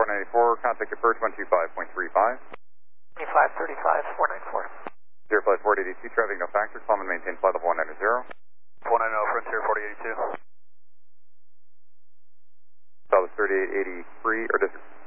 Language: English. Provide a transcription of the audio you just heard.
494, contact approach 125.35. 2535, 494. Zero flight 4882, traffic no factor, climb and maintain flight level 190. 190, Frontier 4082. Southwest 3883, or